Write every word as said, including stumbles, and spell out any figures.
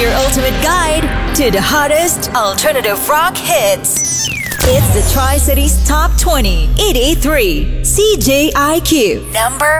Your ultimate guide to the hottest alternative rock hits. It's the Tri-Cities Top twenty, eight eighty-three, C J I Q. Number